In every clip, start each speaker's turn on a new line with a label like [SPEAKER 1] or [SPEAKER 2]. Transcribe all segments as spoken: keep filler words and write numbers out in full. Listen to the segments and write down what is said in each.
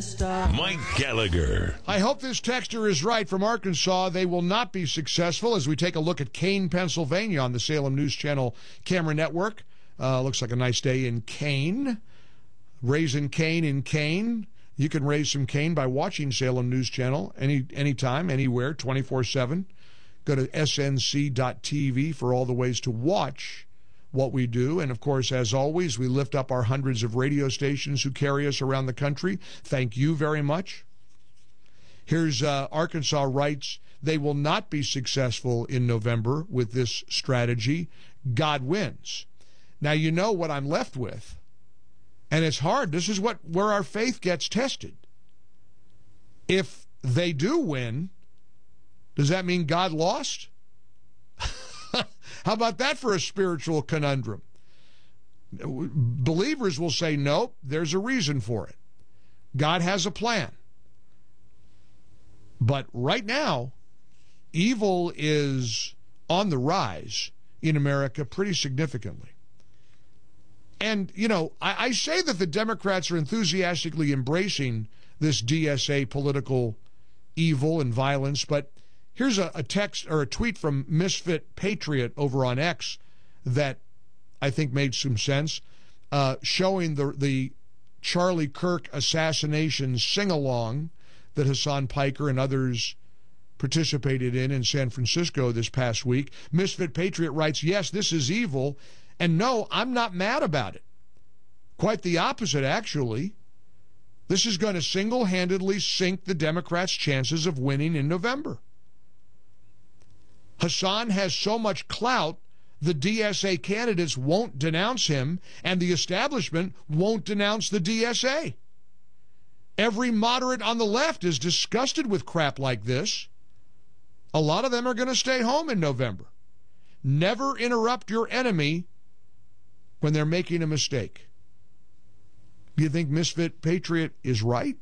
[SPEAKER 1] star.
[SPEAKER 2] Mike Gallagher.
[SPEAKER 3] I hope this texter is right from Arkansas. They will not be successful as we take a look at Kane, Pennsylvania on the Salem News Channel camera network. Uh, looks like a nice day in Kane. Raising Cane in Kane. You can raise some cane by watching Salem News Channel any anytime, anywhere, twenty-four seven. Go to S N C dot T V for all the ways to watch what we do. And, of course, as always, we lift up our hundreds of radio stations who carry us around the country. Thank you very much. Here's uh, Arkansas writes, they will not be successful in November with this strategy. God wins. Now, you know what I'm left with. And it's hard. This is what where our faith gets tested. If they do win, does that mean God lost? How about that for a spiritual conundrum? Believers will say, nope, there's a reason for it. God has a plan. But right now, evil is on the rise in America pretty significantly. And, you know, I, I say that the Democrats are enthusiastically embracing this D S A political evil and violence, but here's a, a text or a tweet from Misfit Patriot over on X that I think made some sense, uh, showing the the Charlie Kirk assassination sing-along that Hassan Piker and others participated in in San Francisco this past week. Misfit Patriot writes, yes, this is evil, and no, I'm not mad about it. Quite the opposite, actually. This is going to single-handedly sink the Democrats' chances of winning in November. Hassan has so much clout, the D S A candidates won't denounce him, and the establishment won't denounce the D S A. Every moderate on the left is disgusted with crap like this. A lot of them are going to stay home in November. Never interrupt your enemy when they're making a mistake. Do you think Misfit Patriot is right?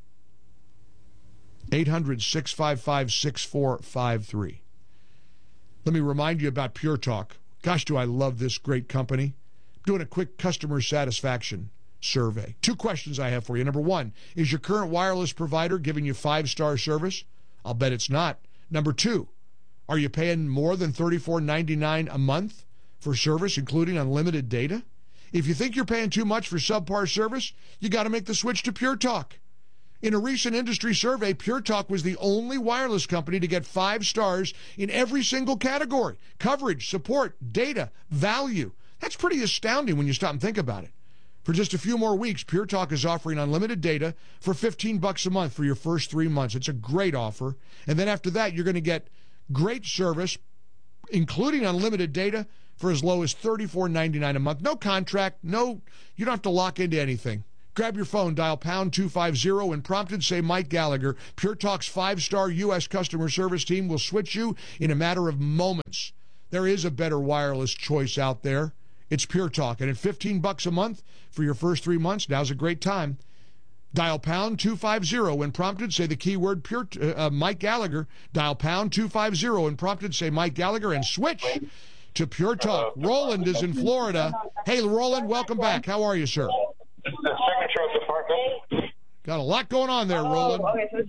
[SPEAKER 3] eight hundred, six five five, six four five three. Let me remind you about Pure Talk. Gosh, do I love this great company. I'm doing a quick customer satisfaction survey. Two questions I have for you. Number one, is your current wireless provider giving you five-star service? I'll bet it's not. Number two, are you paying more than thirty-four ninety-nine a month for service, including unlimited data? If you think you're paying too much for subpar service, you got to make the switch to Pure Talk. In a recent industry survey, Pure Talk was the only wireless company to get five stars in every single category: coverage, support, data, value. That's pretty astounding when you stop and think about it. For just a few more weeks, Pure Talk is offering unlimited data for fifteen bucks a month for your first three months. It's a great offer. And then after that, you're going to get great service, including unlimited data, for as low as thirty-four ninety-nine a month. No contract, no, you don't have to lock into anything. Grab your phone, dial pound two fifty, and prompted say Mike Gallagher. Pure Talk's five-star U S customer service team will switch you in a matter of moments. There is a better wireless choice out there. It's Pure Talk, and at fifteen bucks a month for your first three months, now's a great time. Dial pound two fifty when prompted, say the keyword Pure uh, Mike Gallagher. Dial pound two fifty and prompted, say Mike Gallagher, and switch to Pure Talk. Roland is in Florida. Hey, Roland, welcome back. How are you, sir?
[SPEAKER 4] This is the Secretary Department.
[SPEAKER 3] Got a lot going on there, Roland.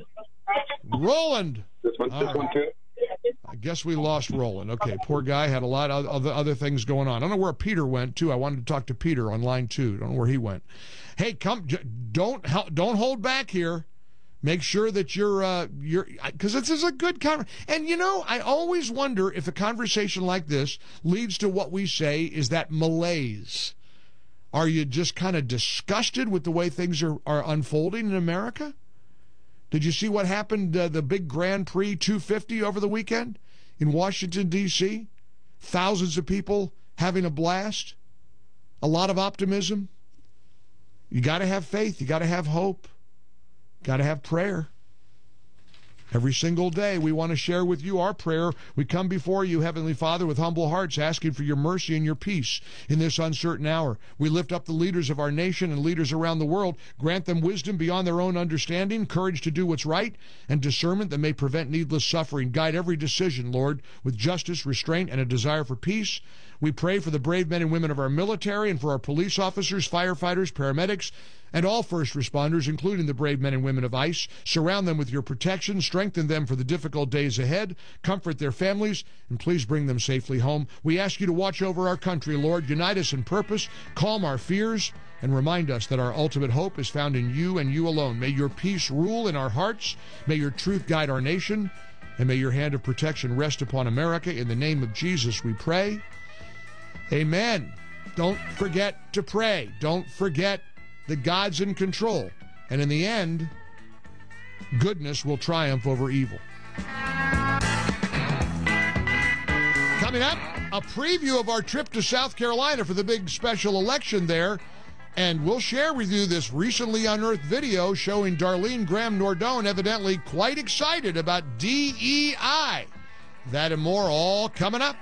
[SPEAKER 3] Roland.
[SPEAKER 4] This one, this one too.
[SPEAKER 3] I guess we lost Roland. Okay, poor guy had a lot of other other things going on. I don't know where Peter went too. I wanted to talk to Peter on line two. Don't know where he went. Hey, come! Don't don't hold back here. Make sure that you're uh, you're because this is a good conversation. And you know, I always wonder if a conversation like this leads to what we say is that malaise. Are you just kind of disgusted with the way things are, are unfolding in America? Did you see what happened, uh, the big Grand Prix two fifty over the weekend in Washington, D C? Thousands of people having a blast. A lot of optimism. You got to have faith. You got to have hope. Got to have prayer. Every single day we want to share with you our prayer. We come before you, Heavenly Father, with humble hearts, asking for your mercy and your peace in this uncertain hour. We lift up the leaders of our nation and leaders around the world. Grant them wisdom beyond their own understanding, courage to do what's right, and discernment that may prevent needless suffering. Guide every decision, Lord, with justice, restraint, and a desire for peace. We pray for the brave men and women of our military and for our police officers, firefighters, paramedics, And all first responders, including the brave men and women of ICE, surround them with your protection, strengthen them for the difficult days ahead, comfort their families, and please bring them safely home. We ask you to watch over our country, Lord. Unite us in purpose, calm our fears, and remind us that our ultimate hope is found in you and you alone. May your peace rule in our hearts. May your truth guide our nation. And may your hand of protection rest upon America. In the name of Jesus, we pray. Amen. Don't forget to pray. Don't forget that God's in control. And in the end, goodness will triumph over evil. Coming up, a preview of our trip to South Carolina for the big special election there. And we'll share with you this recently unearthed video showing Darlene Graham Nordone evidently quite excited about D E I. That and more all coming up.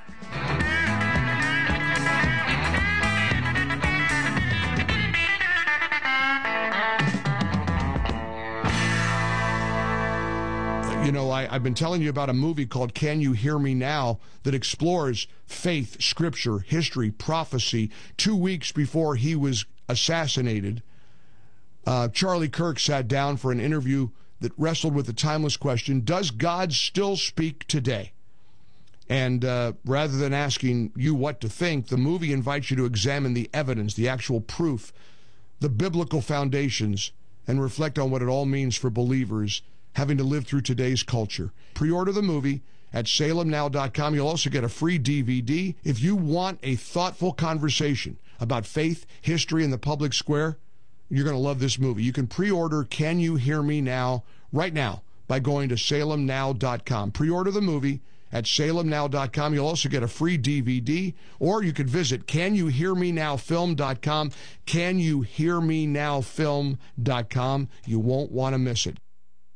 [SPEAKER 3] You know, I, I've been telling you about a movie called Can You Hear Me Now that explores faith, scripture, history, prophecy. Two weeks before he was assassinated, uh, Charlie Kirk sat down for an interview that wrestled with the timeless question, does God still speak today? And uh, rather than asking you what to think, the movie invites you to examine the evidence, the actual proof, the biblical foundations, and reflect on what it all means for believers having to live through today's culture. Pre-order the movie at salem now dot com. You'll also get a free D V D. If you want a thoughtful conversation about faith, history, and the public square, you're going to love this movie. You can pre-order Can You Hear Me Now right now by going to salem now dot com. Pre-order the movie at salem now dot com. You'll also get a free D V D, or you could visit can you hear me now film dot com, can you hear me now film dot com. You won't want to miss it.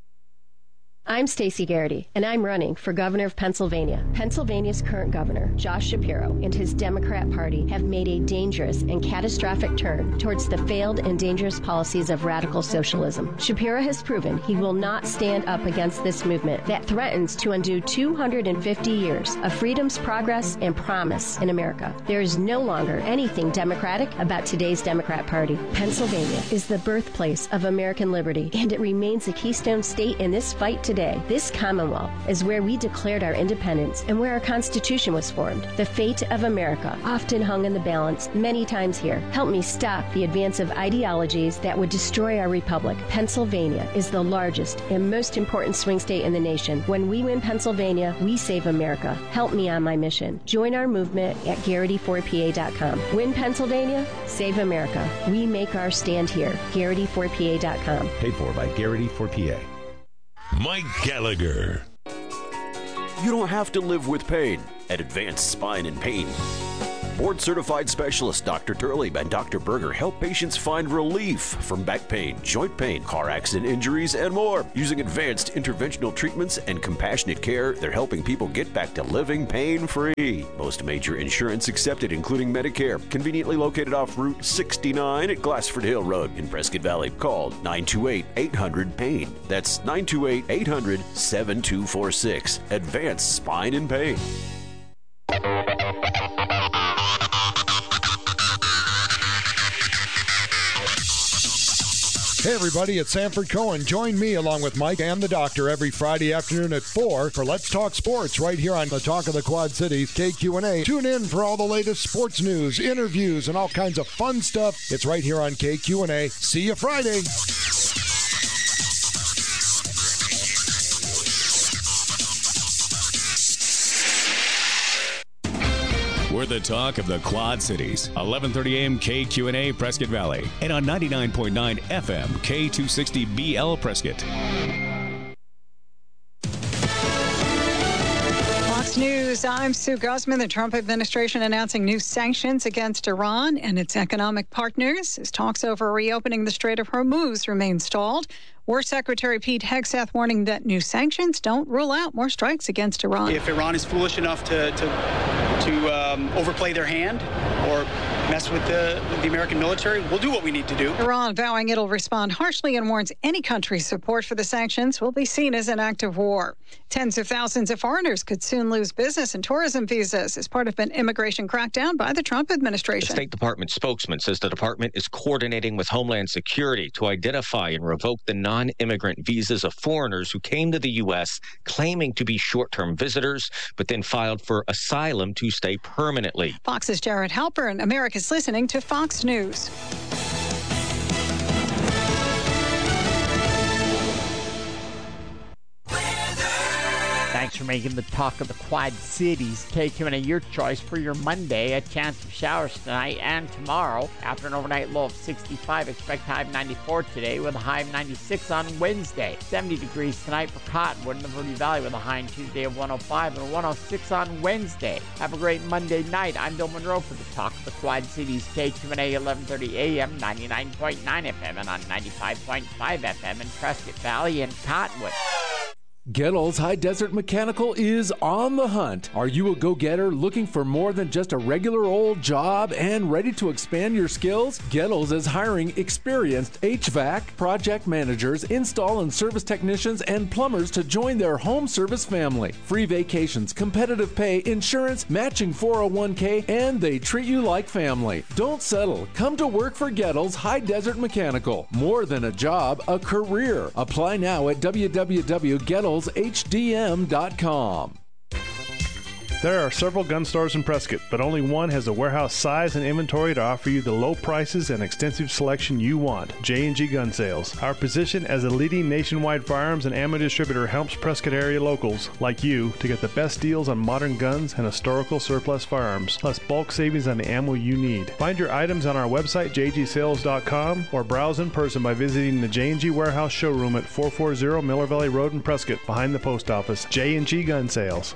[SPEAKER 1] I'm Stacey Garrity, and I'm running for governor of Pennsylvania. Pennsylvania's current governor, Josh Shapiro, and his Democrat Party have made a dangerous and catastrophic turn towards the failed and dangerous policies of radical socialism. Shapiro has proven he will not stand up against this movement that threatens to undo two hundred fifty years of freedom's progress and promise in America. There is no longer anything democratic about today's Democrat Party. Pennsylvania is the birthplace of American liberty, and it remains a keystone state in this fight today. This Commonwealth is where we declared our independence and where our Constitution was formed. The fate of America often hung in the balance many times here. Help me stop the advance of ideologies that would destroy our republic. Pennsylvania is the largest and most important swing state in the nation. When we win Pennsylvania, we save America. Help me on my mission. Join our movement at Garrity four P A dot com. Win Pennsylvania, save America. We make our stand here. Garrity four P A dot com.
[SPEAKER 2] Paid for by Garrity four P A.
[SPEAKER 5] Mike Gallagher.
[SPEAKER 6] You don't have to live with pain at Advanced Spine and Pain. Board-certified specialists Doctor Turley and Doctor Berger help patients find relief from back pain, joint pain, car accident injuries, and more. Using advanced interventional treatments and compassionate care, they're helping people get back to living pain-free. Most major insurance accepted, including Medicare. Conveniently located off Route sixty-nine at Glassford Hill Road in Prescott Valley. Call nine two eight, eight hundred, pain. That's nine two eight, eight hundred, seven two four six. Advanced Spine and Pain.
[SPEAKER 7] Hey everybody, it's Sanford Cohen. Join me along with Mike and the Doctor every Friday afternoon at four for Let's Talk Sports right here on the Talk of the Quad Cities, K Q and A. Tune in for all the latest sports news, interviews, and all kinds of fun stuff. It's right here on K Q and A. See you Friday.
[SPEAKER 5] We're the talk of the Quad Cities. eleven thirty a.m. K Q and A Prescott Valley. And on ninety-nine point nine F M K two sixty B L Prescott.
[SPEAKER 8] Fox News, I'm Sue Guzman. The Trump administration announcing new sanctions against Iran and its economic partners as talks over reopening the Strait of Hormuz remain stalled. War Secretary Pete Hegseth warning that new sanctions don't rule out more strikes against Iran.
[SPEAKER 9] If Iran is foolish enough to to, to um, overplay their hand or mess with the, with the American military, we'll do what we need to do.
[SPEAKER 8] Iran vowing it'll respond harshly and warns any country's support for the sanctions will be seen as an act of war. Tens of thousands of foreigners could soon lose business and tourism visas as part of an immigration crackdown by the Trump administration.
[SPEAKER 10] The State Department spokesman says the department is coordinating with Homeland Security to identify and revoke the non-immigrant visas of foreigners who came to the U S claiming to be short-term visitors, but then filed for asylum to stay permanently.
[SPEAKER 8] Fox's Jared Halpern. America's listening to Fox News.
[SPEAKER 11] Thanks for making the talk of the Quad Cities. K Q and A, your choice for your Monday. A chance of showers tonight and tomorrow. After an overnight low of sixty-five, expect high of ninety-four today with a high of ninety-six on Wednesday. seventy degrees tonight for Cottonwood in the Verde Valley with a high on Tuesday of one oh five and a one oh six on Wednesday. Have a great Monday night. I'm Bill Monroe for the talk of the Quad Cities. K Q and A, eleven thirty A M, ninety-nine point nine F M and on ninety-five point five F M in Prescott Valley and Cottonwood.
[SPEAKER 12] Gettles High Desert Mechanical is on the hunt. Are you a go-getter looking for more than just a regular old job and ready to expand your skills? Gettles is hiring experienced H V A C, project managers, install and service technicians, and plumbers to join their home service family. Free vacations, competitive pay, insurance, matching four oh one k, and they treat you like family. Don't settle. Come to work for Gettles High Desert Mechanical. More than a job, a career. Apply now at w w w dot gettles h d m dot com.
[SPEAKER 13] There are several gun stores in Prescott, but only one has the warehouse size and inventory to offer you the low prices and extensive selection you want. J and G Gun Sales. Our position as a leading nationwide firearms and ammo distributor helps Prescott area locals like you to get the best deals on modern guns and historical surplus firearms, plus bulk savings on the ammo you need. Find your items on our website, j g sales dot com, or browse in person by visiting the J and G Warehouse showroom at four forty Miller Valley Road in Prescott, behind the post office. J and G Gun Sales.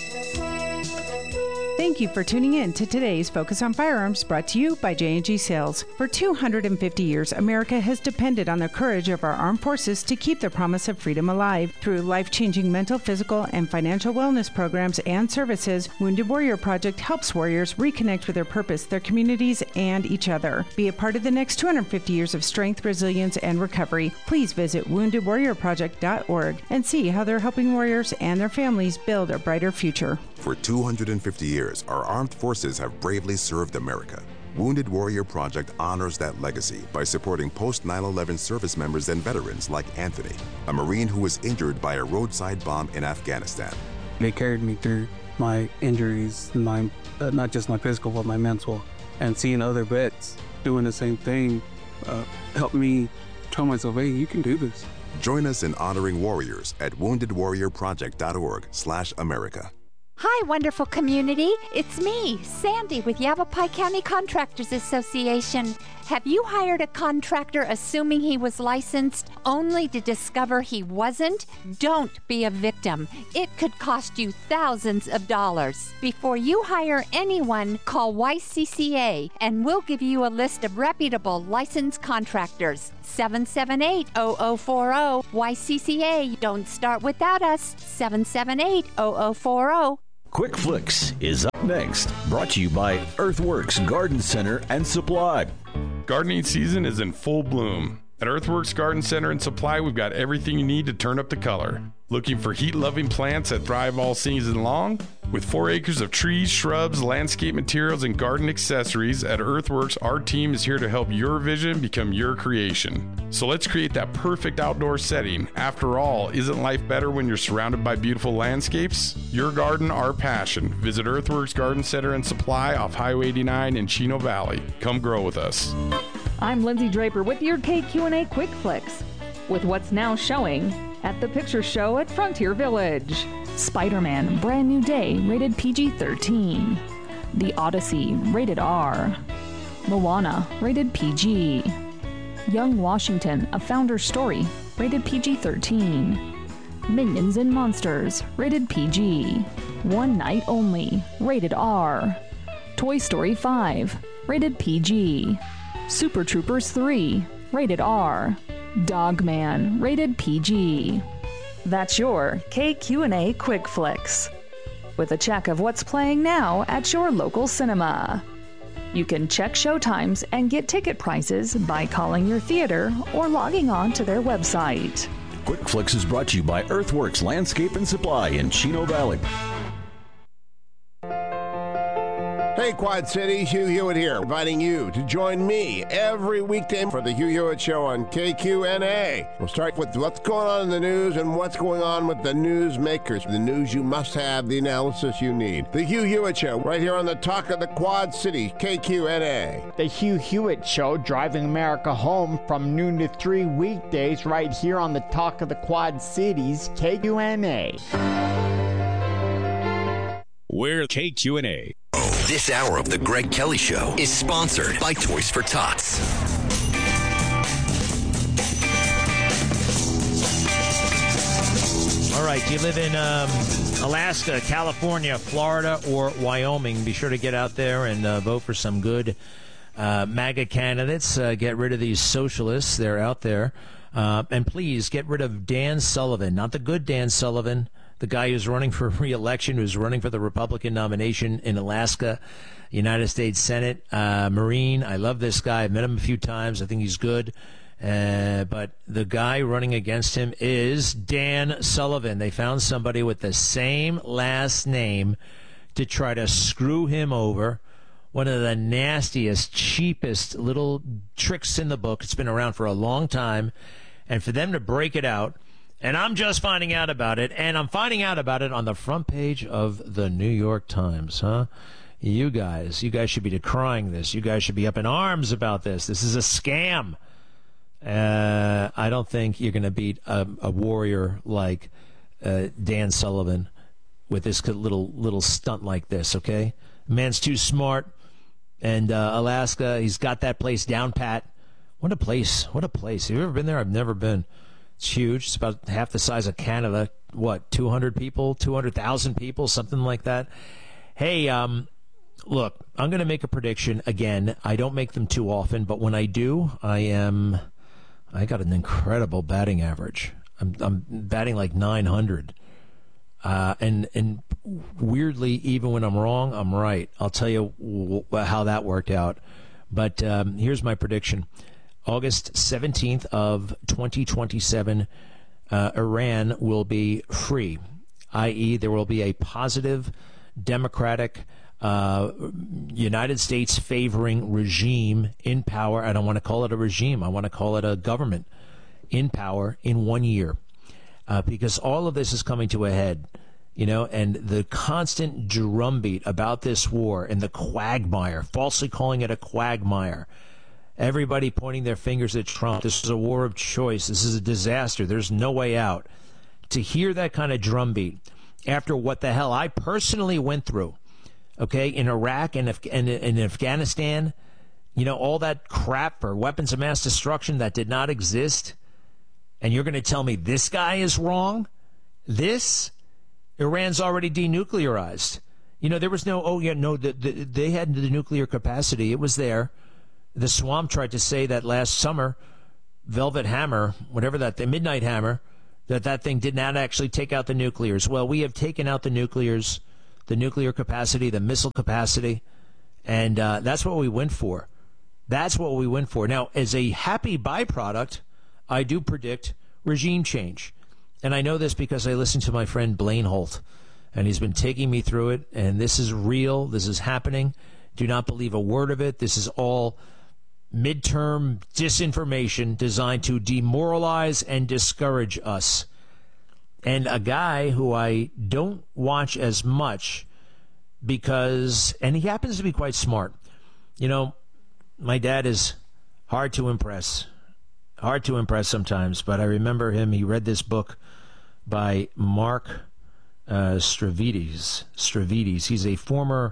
[SPEAKER 14] Thank you for tuning in to today's Focus on Firearms, brought to you by J and G Sales. For two hundred fifty years, America has depended on the courage of our armed forces to keep the promise of freedom alive. Through life-changing mental, physical, and financial wellness programs and services, Wounded Warrior Project helps warriors reconnect with their purpose, their communities, and each other. Be a part of the next two hundred fifty years of strength, resilience, and recovery. Please visit wounded warrior project dot org and see how they're helping warriors and their families build a brighter future.
[SPEAKER 15] For two hundred fifty years, our armed forces have bravely served America. Wounded Warrior Project honors that legacy by supporting post nine eleven service members and veterans like Anthony, a Marine who was injured by a roadside bomb in Afghanistan.
[SPEAKER 16] They carried me through my injuries, my uh, not just my physical, but my mental. And seeing other vets doing the same thing uh, helped me tell myself, hey, you can do this.
[SPEAKER 15] Join us in honoring warriors at wounded warrior project dot org slash America.
[SPEAKER 17] Hi, wonderful community. It's me, Sandy, with Yavapai County Contractors Association. Have you hired a contractor assuming he was licensed only to discover he wasn't? Don't be a victim. It could cost you thousands of dollars. Before you hire anyone, call Y C C A and we'll give you a list of reputable licensed contractors. seven seven eight, zero zero four zero. Y C C A. Don't start without us. seven seven eight, zero zero four zero.
[SPEAKER 6] Quick Flicks is up next, brought to you by Earthworks Garden Center and Supply.
[SPEAKER 18] Gardening season is in full bloom. At Earthworks Garden Center and Supply, we've got everything you need to turn up the color. Looking for heat-loving plants that thrive all season long? With four acres of trees, shrubs, landscape materials, and garden accessories, at Earthworks, our team is here to help your vision become your creation. So let's create that perfect outdoor setting. After all, isn't life better when you're surrounded by beautiful landscapes? Your garden, our passion. Visit Earthworks Garden Center and Supply off Highway eighty-nine in Chino Valley. Come grow with us.
[SPEAKER 19] I'm Lindsay Draper with your K Q and A Quick Flicks, with what's now showing at the Picture Show at Frontier Village. Spider-Man, Brand New Day, rated P G thirteen. The Odyssey, rated R. Moana, rated P G. Young Washington, A Founder's Story, rated P G thirteen. Minions and Monsters, rated P G. One Night Only, rated R. Toy Story five, rated P G. Super Troopers three, rated R. Dogman, rated P G. That's your K Q and A Quick Flicks, with a check of what's playing now at your local cinema. You can check showtimes and get ticket prices by calling your theater or logging on to their website.
[SPEAKER 6] Quick Flicks is brought to you by Earthworks Landscape and Supply in Chino Valley.
[SPEAKER 20] Hey, Quad Cities, Hugh Hewitt here, inviting you to join me every weekday for the Hugh Hewitt Show on K Q N A. We'll start with what's going on in the news and what's going on with the news makers. The news you must have, the analysis you need. The Hugh Hewitt Show, right here on the Talk of the Quad Cities, K Q N A.
[SPEAKER 11] The Hugh Hewitt Show, driving America home from noon to three weekdays, right here on the Talk of the Quad Cities, K Q N A.
[SPEAKER 5] We're K Q N A.
[SPEAKER 21] This hour of The Greg Kelly Show is sponsored by Toys for Tots.
[SPEAKER 22] All right, do you live in um, Alaska, California, Florida, or Wyoming? Be sure to get out there and uh, vote for some good uh, MAGA candidates. Uh, get rid of these socialists. They're out there. Uh, and please get rid of Dan Sullivan, not the good Dan Sullivan, the guy who's running for re-election, who's running for the Republican nomination in Alaska, United States Senate. Uh, Marine, I love this guy. I've met him a few times. I think he's good. Uh, but the guy running against him is Dan Sullivan. They found somebody with the same last name to try to screw him over. One of the nastiest, cheapest little tricks in the book. It's been around for a long time. And for them to break it out, and I'm just finding out about it, and I'm finding out about it on the front page of the New York Times, huh? You guys, you guys should be decrying this. You guys should be up in arms about this. This is a scam. Uh, I don't think you're going to beat a, a warrior like uh, Dan Sullivan with this little little stunt like this, okay? Man's too smart, and uh, Alaska, he's got that place down pat. What a place. What a place. Have you ever been there? I've never been. It's huge. It's about half the size of Canada. What, two hundred people, two hundred thousand people, something like that? Hey, um, look, I'm going to make a prediction. Again, I don't make them too often, but when I do, I am, I got an incredible batting average. I'm, I'm batting like nine hundred. Uh, and, and weirdly, even when I'm wrong, I'm right. I'll tell you w- w- how that worked out. But um, here's my prediction. August seventeenth of twenty twenty-seven, uh, Iran will be free, that is there will be a positive, democratic, uh, United States favoring regime in power. I don't want to call it a regime. I want to call it a government in power in one year, uh, because all of this is coming to a head, you know, and the constant drumbeat about this war and the quagmire, falsely calling it a quagmire. Everybody pointing their fingers at Trump. This is a war of choice. This is a disaster. There's no way out. To hear that kind of drumbeat after what the hell I personally went through, okay, in Iraq and, Af- and in Afghanistan, you know, all that crap for weapons of mass destruction that did not exist, and you're going to tell me this guy is wrong? This? Iran's already denuclearized. You know, there was no, oh, yeah, no, the, the, they had the nuclear capacity. It was there. The Swamp tried to say that last summer, Velvet Hammer, whatever that, the Midnight Hammer, that that thing did not actually take out the nuclears. Well, we have taken out the nuclears, the nuclear capacity, the missile capacity, and uh, that's what we went for. That's what we went for. Now, as a happy byproduct, I do predict regime change. And I know this because I listened to my friend Blaine Holt, and he's been taking me through it, and this is real. This is happening. Do not believe a word of it. This is all midterm disinformation designed to demoralize and discourage us. And a guy who I don't watch as much because, and he happens to be quite smart. You know, my dad is hard to impress, hard to impress sometimes, but I remember him, he read this book by Mark uh, Stavridis. Stavridis. He's a former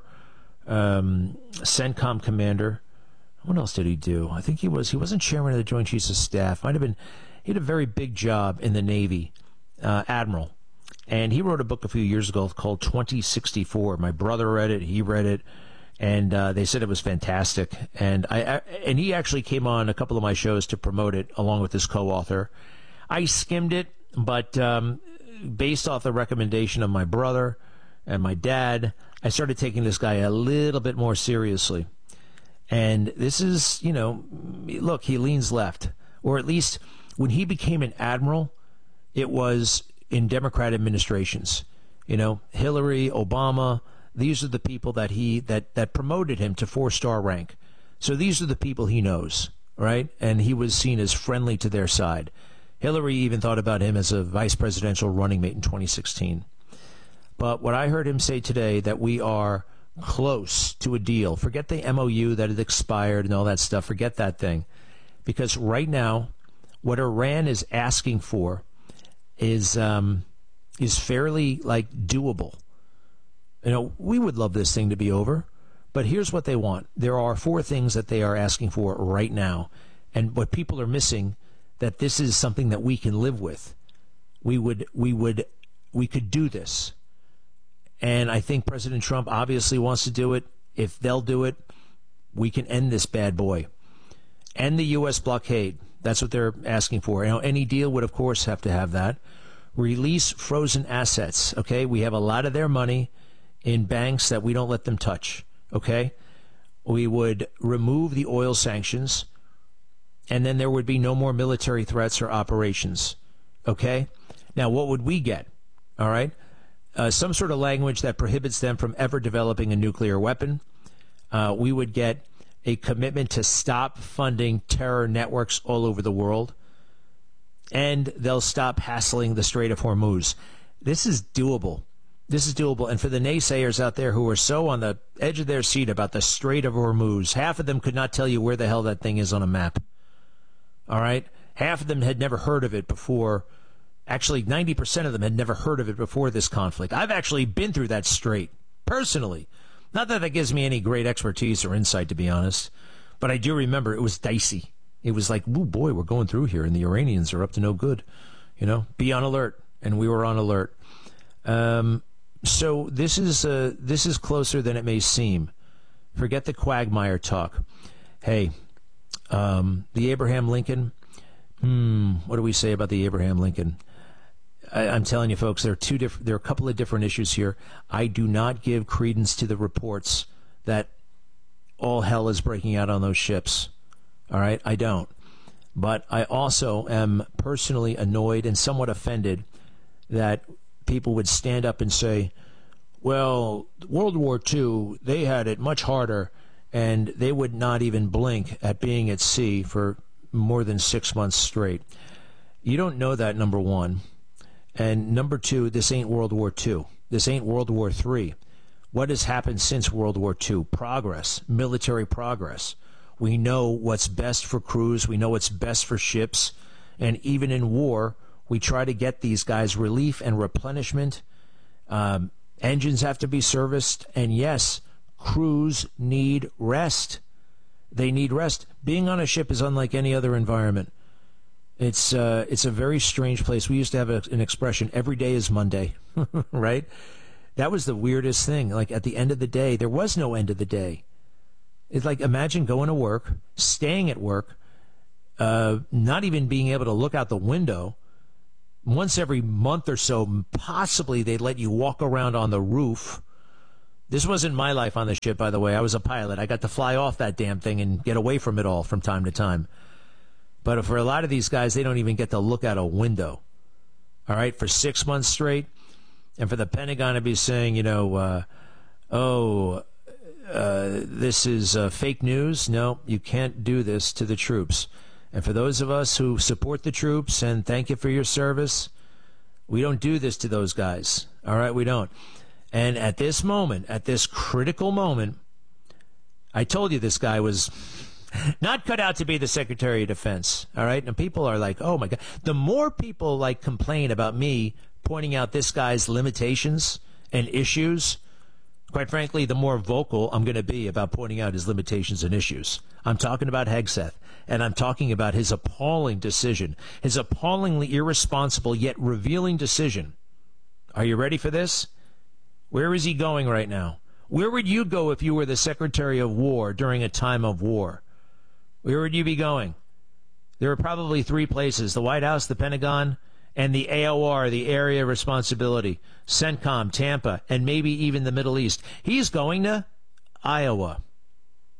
[SPEAKER 22] um, CENTCOM commander. What else did he do? I think he was, he wasn't chairman of the Joint Chiefs of Staff. Might have been, he had a very big job in the Navy, uh, admiral. And he wrote a book a few years ago called twenty sixty-four. My brother read it, he read it, and uh, they said it was fantastic. And I, I and he actually came on a couple of my shows to promote it along with his co-author. I skimmed it, but um, based off the recommendation of my brother and my dad, I started taking this guy a little bit more seriously. And this is, you know, look, he leans left. Or at least when he became an admiral, it was in Democrat administrations. You know, Hillary, Obama, these are the people that he that, that promoted him to four-star rank. So these are the people he knows, right? And he was seen as friendly to their side. Hillary even thought about him as a vice presidential running mate in twenty sixteen. But what I heard him say today, that we are close to a deal. Forget the M O U that had expired and all that stuff. Forget that thing. Because right now, what Iran is asking for is um, is fairly, like, doable. You know, we would love this thing to be over, but here's what they want. There are four things that they are asking for right now. And what people are missing, that this is something that we can live with. We would, we would, we could do this. And I think President Trump obviously wants to do it. If they'll do it, we can end this bad boy. End the U S blockade. That's what they're asking for. You know, any deal would, of course, have to have that. Release frozen assets, okay? We have a lot of their money in banks that we don't let them touch, okay? We would remove the oil sanctions, and then there would be no more military threats or operations, okay? Now, what would we get, all right? Uh, some sort of language that prohibits them from ever developing a nuclear weapon. Uh, we would get a commitment to stop funding terror networks all over the world. And they'll stop hassling the Strait of Hormuz. This is doable. This is doable. And for the naysayers out there who are so on the edge of their seat about the Strait of Hormuz, half of them could not tell you where the hell that thing is on a map. All right? Half of them had never heard of it before. Actually, ninety percent of them had never heard of it before this conflict. I've actually been through that strait, personally. Not that that gives me any great expertise or insight, to be honest. But I do remember it was dicey. It was like, ooh, boy, we're going through here, and the Iranians are up to no good. You know, be on alert. And we were on alert. Um, so this is uh, this is closer than it may seem. Forget the quagmire talk. Hey, um, the Abraham Lincoln, hmm, what do we say about the Abraham Lincoln? I, I'm telling you, folks, there are two different. There are a couple of different issues here. I do not give credence to the reports that all hell is breaking out on those ships. All right, I don't. But I also am personally annoyed and somewhat offended that people would stand up and say, well, World War Two, they had it much harder, and they would not even blink at being at sea for more than six months straight. You don't know that, number one. And number two, this ain't World War Two. This ain't World War Three. What has happened since World War Two? Progress, military progress. We know what's best for crews. We know what's best for ships. And even in war, we try to get these guys relief and replenishment. Um, engines have to be serviced. And yes, crews need rest. They need rest. Being on a ship is unlike any other environment. It's uh, it's a very strange place. We used to have a, an expression, every day is Monday, right? That was the weirdest thing. Like, at the end of the day, there was no end of the day. It's like, imagine going to work, staying at work, uh, not even being able to look out the window. Once every month or so, possibly they'd let you walk around on the roof. This wasn't my life on the ship, by the way. I was a pilot. I got to fly off that damn thing and get away from it all from time to time. But for a lot of these guys, they don't even get to look out a window. All right, for six months straight. And for the Pentagon to be saying, you know, uh, oh, uh, this is uh, fake news. No, you can't do this to the troops. And for those of us who support the troops and thank you for your service, we don't do this to those guys. All right, we don't. And at this moment, at this critical moment, I told you this guy was not cut out to be the Secretary of Defense. All right, and people are like, oh my God. The more people like complain about me pointing out this guy's limitations and issues, quite frankly, the more vocal I'm going to be about pointing out his limitations and issues. I'm talking about Hegseth, and I'm talking about his appalling decision, his appallingly irresponsible yet revealing decision. Are you ready for this? Where is he going right now? Where would you go if you were the Secretary of War during a time of war? Where would you be going? There are probably three places: the White House, the Pentagon, and the A O R, the Area of Responsibility, CENTCOM, Tampa, and maybe even the Middle East. He's going to Iowa.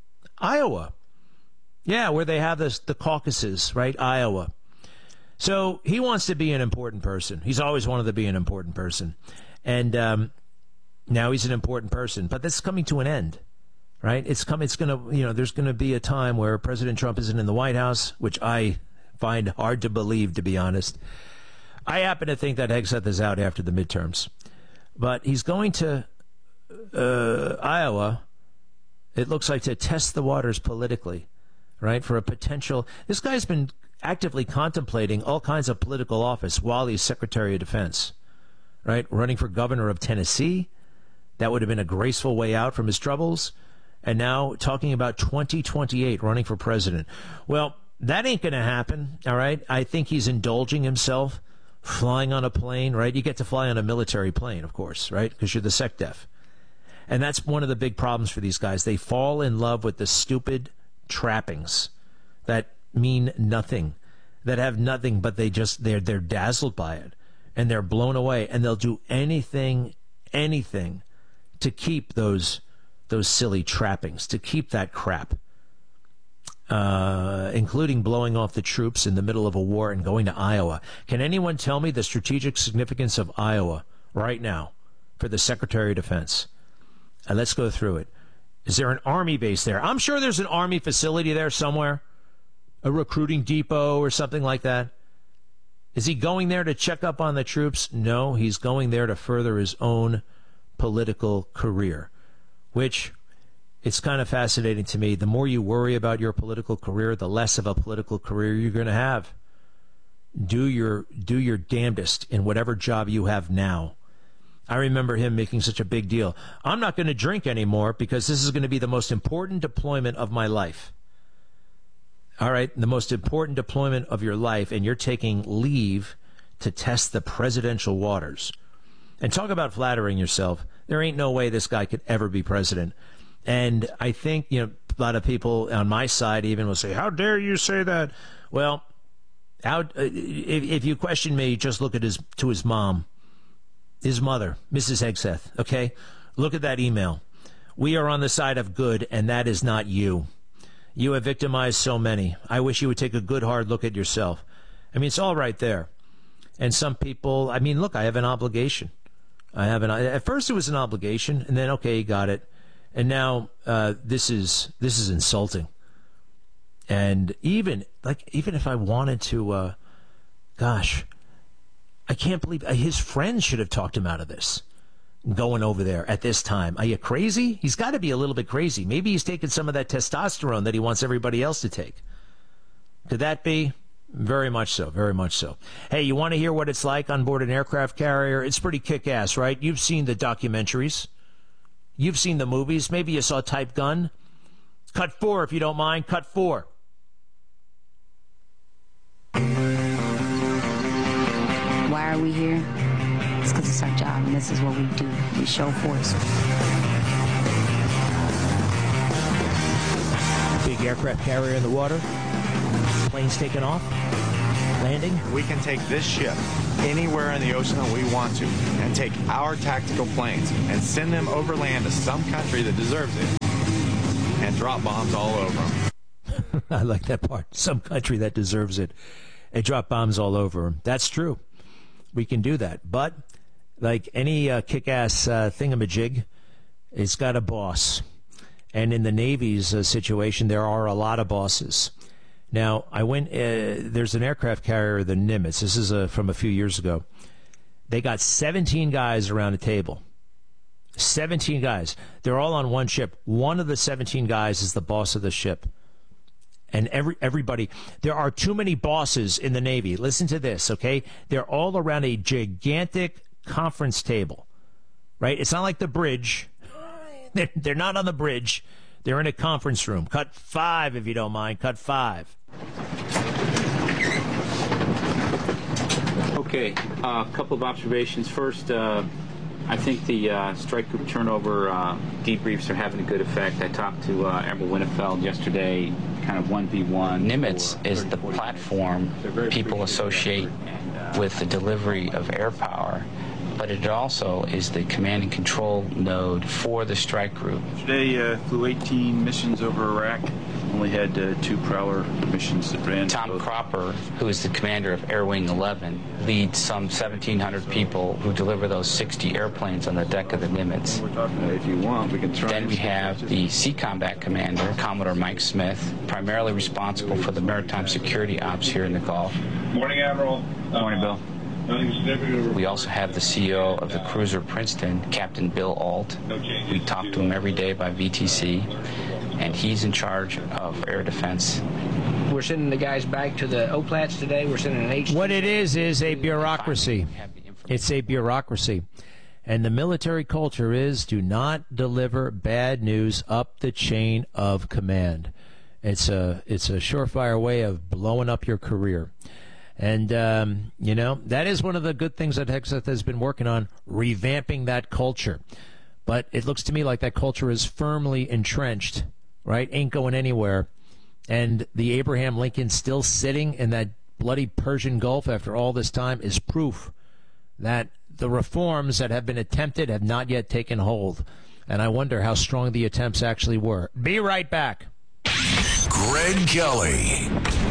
[SPEAKER 22] Iowa. Yeah, where they have this, the caucuses, right? Iowa. So he wants to be an important person. He's always wanted to be an important person. And um, now he's an important person. But this is coming to an end, right? It's come. It's going to, you know, there's going to be a time where President Trump isn't in the White House, which I find hard to believe, to be honest. I happen to think that Hegseth is out after the midterms. But he's going to uh, Iowa, it looks like, to test the waters politically. Right, for a potential. This guy's been actively contemplating all kinds of political office while he's Secretary of Defense. Right, running for governor of Tennessee. That would have been a graceful way out from his troubles. And now talking about twenty twenty-eight, running for president. Well, that ain't going to happen. All right, I think he's indulging himself, flying on a plane. Right, you get to fly on a military plane, of course. Right, because you're the SecDef. And that's one of the big problems for these guys. They fall in love with the stupid trappings that mean nothing, that have nothing, but they just they're they're dazzled by it, and they're blown away, and they'll do anything, anything, to keep those those silly trappings, to keep that crap, uh, including blowing off the troops in the middle of a war and going to Iowa. Can anyone tell me the strategic significance of Iowa right now for the Secretary of Defense? Uh, let's go through it. Is there an Army base there? I'm sure there's an Army facility there somewhere, a recruiting depot or something like that. Is he going there to check up on the troops? No, he's going there to further his own political career, which it's kind of fascinating to me. The more you worry about your political career, the less of a political career you're going to have. Do your, do your damnedest in whatever job you have now. I remember him making such a big deal. I'm not going to drink anymore because this is going to be the most important deployment of my life. All right, the most important deployment of your life, and you're taking leave to test the presidential waters. And talk about flattering yourself. There ain't no way this guy could ever be president. And I think, you know, a lot of people on my side even will say, how dare you say that? Well, how, if, if you question me, just look at his to his mom. His mother, Missus Hegseth, okay? Look at that email. We are on the side of good, and that is not you. You have victimized so many. I wish you would take a good, hard look at yourself. I mean, it's all right there. And some people, I mean, look, I have an obligation. I have an, at first it was an obligation, and then, okay, got it. And now uh, this is this is insulting. And even, like, even if I wanted to, uh, gosh, I can't believe his friends should have talked him out of this, going over there at this time. Are you crazy? He's got to be a little bit crazy. Maybe he's taking some of that testosterone that he wants everybody else to take. Could that be? Very much so, very much so. Hey, you want to hear what it's like on board an aircraft carrier? It's pretty kick-ass, right? You've seen the documentaries. You've seen the movies. Maybe you saw Type Gun. Cut four, if you don't mind. Cut four.
[SPEAKER 3] Why are we here? It's because it's our job, and this is what we do. We show force.
[SPEAKER 22] Big aircraft carrier in the water. Planes taking off. Landing.
[SPEAKER 4] We can take this ship anywhere in the ocean that we want to and take our tactical planes and send them over land to some country that deserves it and drop bombs all over them.
[SPEAKER 22] I like that part. Some country that deserves it and drop bombs all over them. That's true. We can do that. But like any uh, kick-ass uh, thingamajig, it's got a boss. And in the Navy's uh, situation, there are a lot of bosses. Now, I went, uh, there's an aircraft carrier, the Nimitz. This is uh, from a few years ago. They got seventeen guys around a table. seventeen guys. They're all on one ship. One of the seventeen guys is the boss of the ship. And every everybody, there are too many bosses in the Navy. Listen to this, okay? They're all around a gigantic conference table, right? It's not like the bridge. They're, they're not on the bridge. They're in a conference room. Cut five, if you don't mind. Cut five.
[SPEAKER 23] Okay, a uh, couple of observations. First, uh, I think the uh, strike group turnover uh, debriefs are having a good effect. I talked to uh, Admiral Winnefeld yesterday, kind of one v one.
[SPEAKER 24] Nimitz is the platform people associate with the delivery of air power.
[SPEAKER 23] but it also is the command and control node for the strike group.
[SPEAKER 1] Today uh, flew eighteen missions over Iraq. Only had uh, two Prowler missions that ran.
[SPEAKER 23] Tom Cropper, who is the commander of Air Wing eleven, leads some seventeen hundred people who deliver those sixty airplanes on the deck of the Nimitz.
[SPEAKER 1] We're talking about if you want, we can try.
[SPEAKER 23] Then we have the Sea Combat Commander, Commodore Mike Smith, primarily responsible for the maritime security ops here in the Gulf.
[SPEAKER 2] Morning, Admiral.
[SPEAKER 23] Morning, Bill.
[SPEAKER 2] Uh,
[SPEAKER 23] we also have the C E O of the cruiser Princeton, Captain Bill Alt. We talk to him every day by V T C, and he's in charge of air defense.
[SPEAKER 7] We're sending the guys back to the O-Plats today. We're sending an H.
[SPEAKER 22] What it is is a bureaucracy. It's a bureaucracy. And the military culture is do not deliver bad news up the chain of command. It's a, it's a surefire way of blowing up your career. And, um, you know, that is one of the good things that Hexeth has been working on, revamping that culture. But it looks to me like that culture is firmly entrenched, right? Ain't going anywhere. And the Abraham Lincoln still sitting in that bloody Persian Gulf after all this time is proof that the reforms that have been attempted have not yet taken hold. And I wonder how strong the attempts actually were. Be right back.
[SPEAKER 21] Greg Kelly.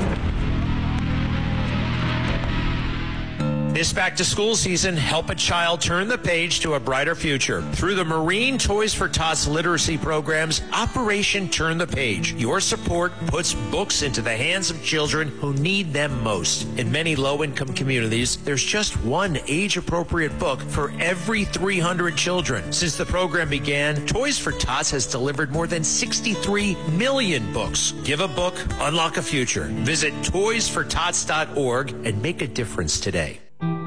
[SPEAKER 24] This back-to-school season, help a child turn the page to a brighter future. Through the Marine Toys for Tots literacy programs, Operation Turn the Page. Your support puts books into the hands of children who need them most. In many low-income communities, there's just one age-appropriate book for every three hundred children. Since the program began, Toys for Tots has delivered more than sixty-three million books. Give a book, unlock a future. Visit toys for tots dot org and make a difference today.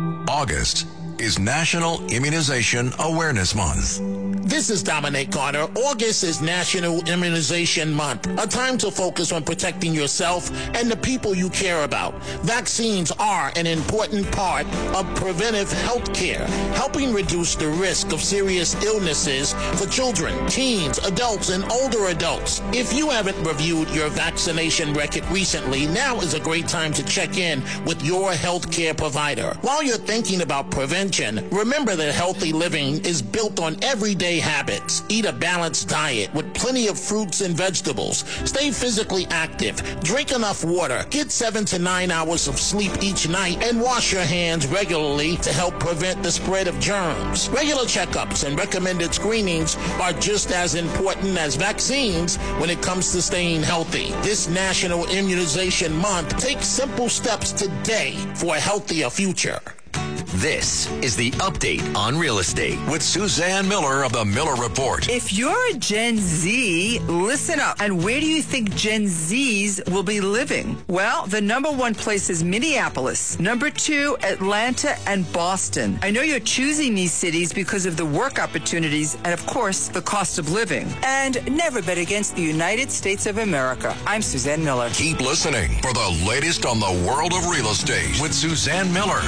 [SPEAKER 21] August is National Immunization Awareness Month.
[SPEAKER 25] This is Dominic Carter. August is National Immunization Month, a time to focus on protecting yourself and the people you care about. Vaccines are an important part of preventive health care, helping reduce the risk of serious illnesses for children, teens, adults, and older adults. If you haven't reviewed your vaccination record recently, now is a great time to check in with your health care provider. While you're thinking about prevention, remember that healthy living is built on everyday habits. Eat a balanced diet with plenty of fruits and vegetables. Stay physically active. Drink enough water. Get seven to nine hours of sleep each night and wash your hands regularly to help prevent the spread of germs. Regular checkups and recommended screenings are just as important as vaccines when it comes to staying healthy. This National Immunization Month, take simple steps today for a healthier future.
[SPEAKER 21] This is the Update on Real Estate with Suzanne Miller of the Miller Report.
[SPEAKER 26] If you're a Gen Z, listen up. And where do you think Gen Zs will be living? Well, the number one place is Minneapolis. Number two, Atlanta and Boston. I know you're choosing these cities because of the work opportunities and, of course, the cost of living. And never bet against the United States of America. I'm Suzanne Miller.
[SPEAKER 21] Keep listening for the latest on the world of real estate with Suzanne Miller.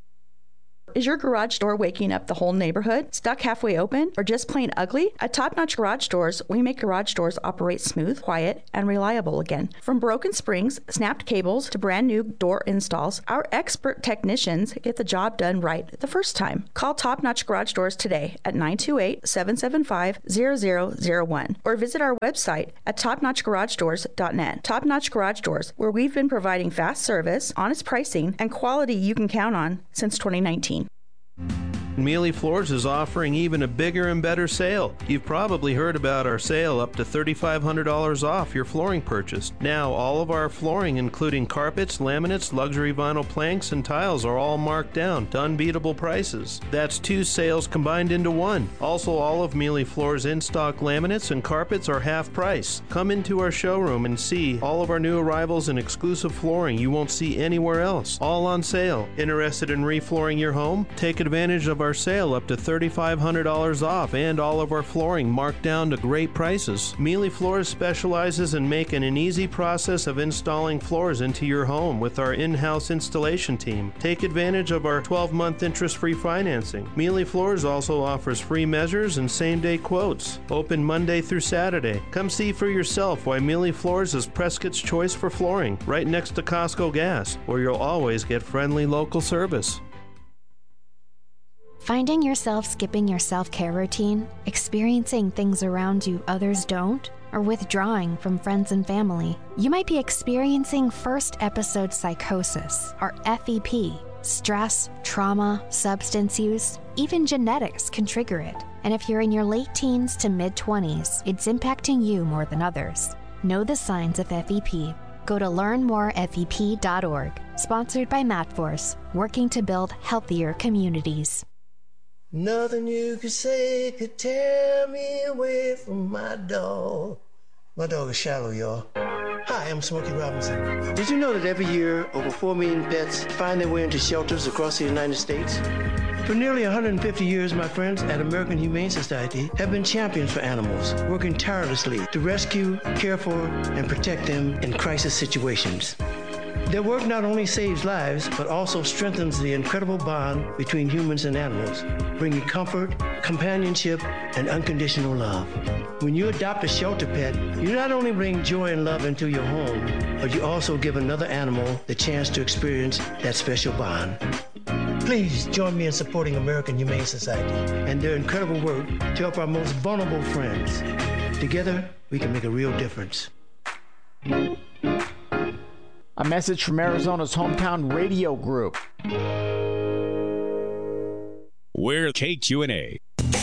[SPEAKER 27] Is your garage door waking up the whole neighborhood? Stuck halfway open? Or just plain ugly? At Top Notch Garage Doors, we make garage doors operate smooth, quiet, and reliable again. From broken springs, snapped cables, to brand new door installs, our expert technicians get the job done right the first time. Call Top Notch Garage Doors today at nine two eight, seven seven five, zero zero zero one or visit our website at top notch garage doors dot net. Top Notch Garage Doors, where we've been providing fast service, honest pricing, and quality you can count on since twenty nineteen.
[SPEAKER 28] Mealy Floors is offering even a bigger and better sale. You've probably heard about our sale up to three thousand five hundred dollars off your flooring purchase. Now, all of our flooring, including carpets, laminates, luxury vinyl planks, and tiles, are all marked down to unbeatable prices. That's two sales combined into one. Also, all of Mealy Floors' in-stock laminates and carpets are half price. Come into our showroom and see all of our new arrivals and exclusive flooring you won't see anywhere else. All on sale. Interested in reflooring your home? Take advantage of our sale up to three thousand five hundred dollars off and all of our flooring marked down to great prices. Mealy Floors specializes in making an easy process of installing floors into your home with our in-house installation team. Take advantage of our twelve-month interest-free financing. Mealy Floors also offers free measures and same-day quotes. Open Monday through Saturday. Come see for yourself why Mealy Floors is Prescott's choice for flooring, right next to Costco Gas, where you'll always get friendly local service.
[SPEAKER 8] Finding yourself skipping your self-care routine, experiencing things around you others don't, or withdrawing from friends and family, you might be experiencing first episode psychosis, or F E P. Stress, trauma, substance use, even genetics can trigger it. And if you're in your late teens to mid-twenties, it's impacting you more than others. Know the signs of F E P. Go to learn more F E P dot org. Sponsored by MatForce, working to build healthier communities.
[SPEAKER 9] Nothing you could say could tear me away from my dog. My dog is Shallow, y'all. Hi, I'm Smokey Robinson. Did you know that every year over four million pets find their way into shelters across the United States? For nearly one hundred fifty years, my friends at American Humane Society have been champions for animals, working tirelessly to rescue, care for, and protect them in crisis situations. Their work not only saves lives, but also strengthens the incredible bond between humans and animals, bringing comfort, companionship, and unconditional love. When you adopt a shelter pet, you not only bring joy and love into your home, but you also give another animal the chance to experience that special bond. Please join me in supporting American Humane Society and their incredible work to help our most vulnerable friends. Together, we can make a real difference.
[SPEAKER 11] A message from Arizona's hometown radio group.
[SPEAKER 5] We're K Q N A.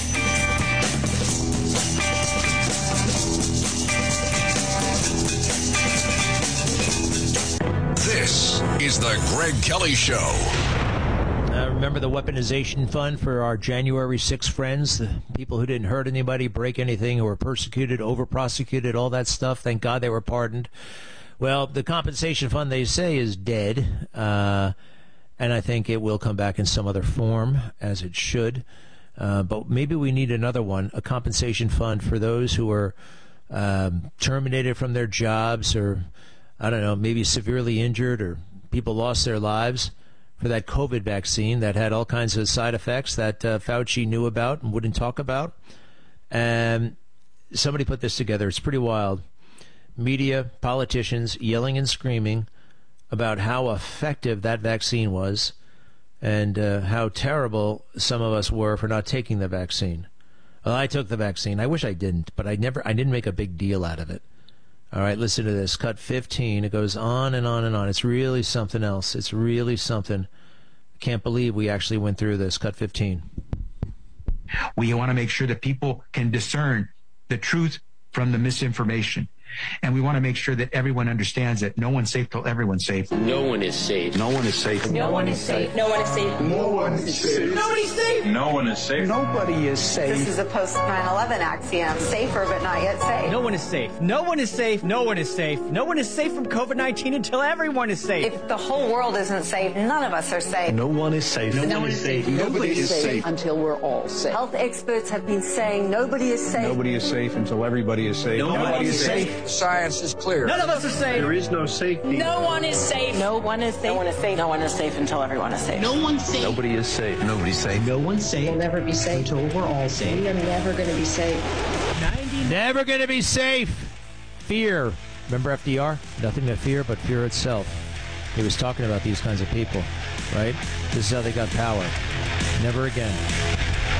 [SPEAKER 21] This is the Greg Kelly Show.
[SPEAKER 22] Uh, remember the weaponization fund for our January sixth friends, the people who didn't hurt anybody, break anything, who were persecuted, over-prosecuted, all that stuff. Thank God they were pardoned. Well, the compensation fund, they say, is dead, uh, and I think it will come back in some other form, as it should. Uh, but maybe we need another one, a compensation fund for those who are um, terminated from their jobs or, I don't know, maybe severely injured or people lost their lives for that COVID vaccine that had all kinds of side effects that uh, Fauci knew about and wouldn't talk about. And somebody put this together. It's pretty wild. Media, politicians yelling and screaming about how effective that vaccine was and uh, how terrible some of us were for not taking the vaccine. Well, I took the vaccine. I wish I didn't, but I never, I didn't make a big deal out of it. All right, listen to this. Cut fifteen. It goes on and on and on. It's really something else. It's really something. I can't believe we actually went through this. Cut fifteen.
[SPEAKER 10] We want to make sure that people can discern the truth from the misinformation. And we want to make sure that everyone understands that no one's safe till everyone's safe.
[SPEAKER 12] No one is safe.
[SPEAKER 10] No one is safe.
[SPEAKER 12] No one is safe.
[SPEAKER 13] No one is safe.
[SPEAKER 10] No one is safe.
[SPEAKER 13] Nobody's safe.
[SPEAKER 2] No one is safe.
[SPEAKER 10] Nobody is safe.
[SPEAKER 13] This is a post nine eleven axiom. Safer, but not yet safe.
[SPEAKER 14] No one is safe. No one is safe. No one is safe. No one is safe from COVID nineteen until everyone is safe.
[SPEAKER 13] If the whole world isn't safe, none of us are safe.
[SPEAKER 10] No one is safe.
[SPEAKER 13] No, no one is safe.
[SPEAKER 10] safe. Nobody, nobody is safe, safe
[SPEAKER 13] until we're all safe. Health experts have been saying nobody is safe.
[SPEAKER 10] Nobody is safe until everybody is safe.
[SPEAKER 13] Nobody,
[SPEAKER 10] nobody is safe.
[SPEAKER 13] safe.
[SPEAKER 10] Science is clear.
[SPEAKER 14] None of us are safe.
[SPEAKER 10] There is no safety.
[SPEAKER 13] No one is safe. No one is safe. No one is safe. No one is safe until everyone is safe. No one's safe.
[SPEAKER 10] Nobody is safe. Nobody's safe.
[SPEAKER 14] No one's safe.
[SPEAKER 13] We'll never be safe
[SPEAKER 14] until we're all safe.
[SPEAKER 13] We are never going to be safe.
[SPEAKER 14] ninety
[SPEAKER 22] Never going to be safe. Fear. Remember F D R? Nothing but fear, but fear itself. He was talking about these kinds of people, right? This is how they got power. Never again.